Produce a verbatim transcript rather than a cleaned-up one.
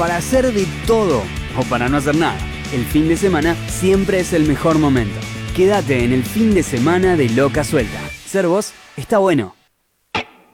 para hacer de todo o para no hacer nada. El fin de semana siempre es el mejor momento. Quédate en el fin de semana de Loca Suelta. Ser vos está bueno.